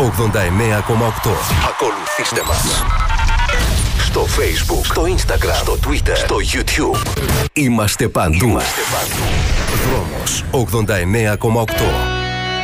89,8. Ακολουθήστε μας στο Facebook, στο Instagram, στο Twitter, στο YouTube. Είμαστε παντού. Δρόμος 89,8.